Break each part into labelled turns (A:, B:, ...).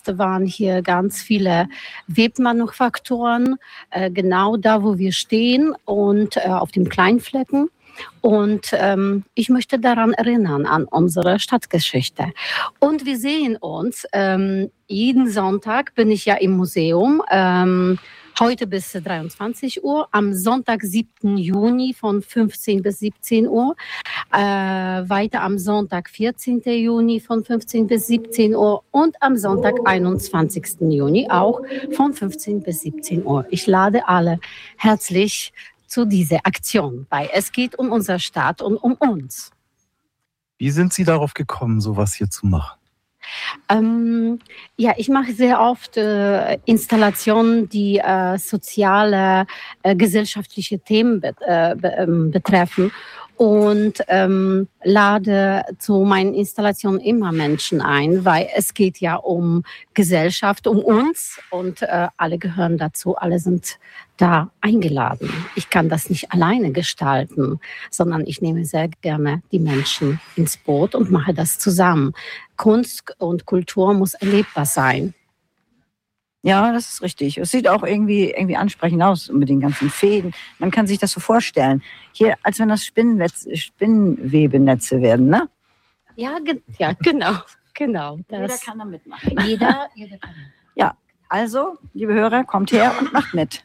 A: waren hier ganz viele Webmanufakturen, genau da, wo wir stehen und auf dem Kleinflecken. Und ich möchte daran erinnern, an unsere Stadtgeschichte. Und wir sehen uns, jeden Sonntag bin ich ja im Museum, heute bis 23 Uhr, am Sonntag, 7. Juni von 15 bis 17 Uhr, weiter am Sonntag, 14. Juni von 15 bis 17 Uhr und am Sonntag, 21. Juni auch von 15 bis 17 Uhr. Ich lade alle herzlich zu dieser Aktion bei. Es geht um unsere Stadt und um uns.
B: Wie sind Sie darauf gekommen, sowas hier zu machen?
A: Ja, ich mache sehr oft Installationen, die soziale, gesellschaftliche Themen betreffen und lade zu meinen Installationen immer Menschen ein, weil es geht ja um Gesellschaft, um uns und alle gehören dazu, alle sind da eingeladen. Ich kann das nicht alleine gestalten, sondern ich nehme sehr gerne die Menschen ins Boot und mache das zusammen. Kunst und Kultur muss erlebbar sein.
C: Ja, das ist richtig. Es sieht auch irgendwie ansprechend aus mit den ganzen Fäden. Man kann sich das so vorstellen. Hier, als wenn das Spinnwebenetze werden, ne?
A: Ja, genau.
C: Jeder kann da mitmachen.
A: Jeder kann.
C: Ja, also, liebe Hörer, kommt her und macht mit.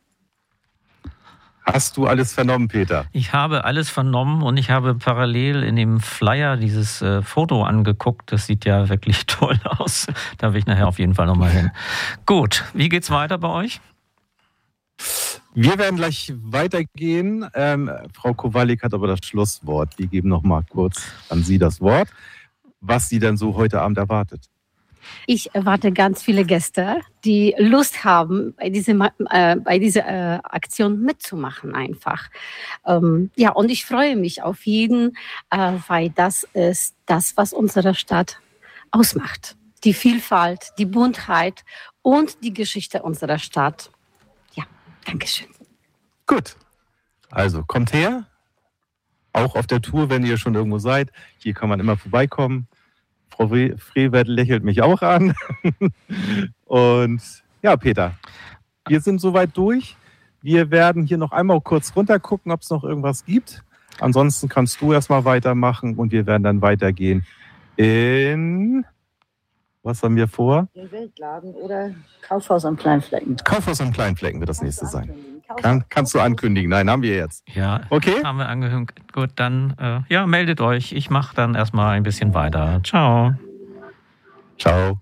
B: Hast du alles vernommen, Peter?
D: Ich habe alles vernommen und ich habe parallel in dem Flyer dieses Foto angeguckt. Das sieht ja wirklich toll aus. Da will ich nachher auf jeden Fall nochmal hin. Gut, wie geht's weiter bei euch?
B: Wir werden gleich weitergehen. Frau Kowalik hat aber das Schlusswort. Wir geben noch mal kurz an Sie das Wort, was Sie denn so heute Abend erwartet.
A: Ich erwarte ganz viele Gäste, die Lust haben, bei dieser Aktion mitzumachen einfach. Ja, und ich freue mich auf jeden, weil das ist das, was unsere Stadt ausmacht. Die Vielfalt, die Buntheit und die Geschichte unserer Stadt. Ja, Dankeschön.
B: Gut, also kommt her, auch auf der Tour, wenn ihr schon irgendwo seid. Hier kann man immer vorbeikommen. Frau Frevert lächelt mich auch an. Und ja, Peter, wir sind soweit durch. Wir werden hier noch einmal kurz runter gucken, ob es noch irgendwas gibt. Ansonsten kannst du erstmal weitermachen und wir werden dann weitergehen in... Was haben wir vor?
C: Den Weltladen oder Kaufhaus am Kleinflecken.
B: Kaufhaus am Kleinflecken wird das nächste sein. Kannst du ankündigen? Nein, haben wir jetzt.
D: Ja,
B: okay.
D: Haben wir angekündigt. Gut, dann meldet euch. Ich mache dann erstmal ein bisschen weiter. Ciao.
B: Ciao.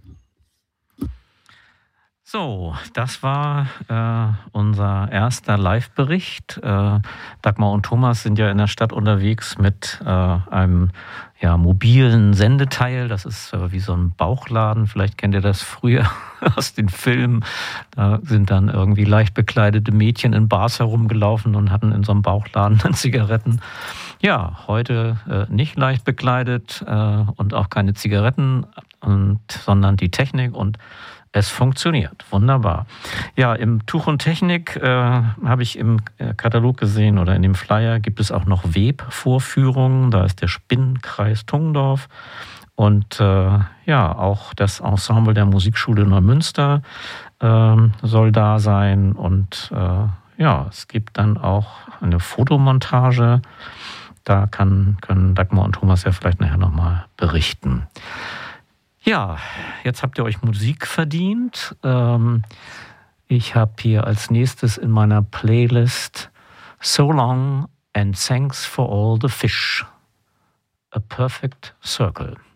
D: So, das war unser erster Live-Bericht. Dagmar und Thomas sind ja in der Stadt unterwegs mit einem mobilen Sendeteil. Das ist wie so ein Bauchladen. Vielleicht kennt ihr das früher aus den Filmen. Da sind dann irgendwie leicht bekleidete Mädchen in Bars herumgelaufen und hatten in so einem Bauchladen dann Zigaretten. Ja, heute nicht leicht bekleidet und auch keine Zigaretten, sondern die Technik und es funktioniert. Wunderbar. Ja, im Tuch und Technik habe ich im Katalog gesehen oder in dem Flyer gibt es auch noch Webvorführungen. Da ist der Spinnkreis Tungdorf und auch das Ensemble der Musikschule Neumünster soll da sein. Und es gibt dann auch eine Fotomontage. Da können Dagmar und Thomas ja vielleicht nachher nochmal berichten. Ja, jetzt habt ihr euch Musik verdient. Ich habe hier als nächstes in meiner Playlist So Long and Thanks for All the Fish. A Perfect Circle.